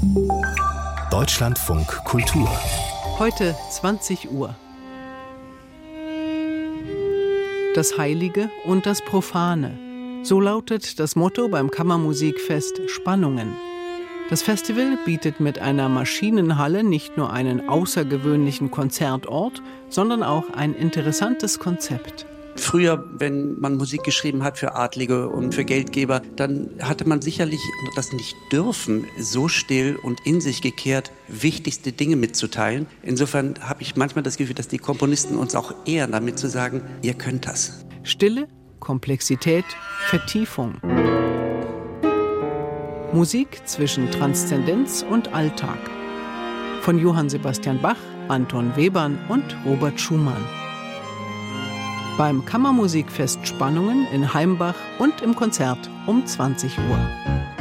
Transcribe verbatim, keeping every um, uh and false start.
Deutschlandfunk Kultur. Heute zwanzig Uhr. Das Heilige und das Profane. So lautet das Motto beim Kammermusikfest Spannungen. Das Festival bietet mit einer Maschinenhalle nicht nur einen außergewöhnlichen Konzertort, sondern auch ein interessantes Konzept. Früher, wenn man Musik geschrieben hat für Adlige und für Geldgeber, dann hatte man sicherlich das nicht dürfen, so still und in sich gekehrt wichtigste Dinge mitzuteilen. Insofern habe ich manchmal das Gefühl, dass die Komponisten uns auch ehren, damit zu sagen, ihr könnt das. Stille, Komplexität, Vertiefung. Musik zwischen Transzendenz und Alltag. Von Johann Sebastian Bach, Anton Webern und Robert Schumann. Beim Kammermusikfest Spannungen in Heimbach und im Konzert um zwanzig Uhr.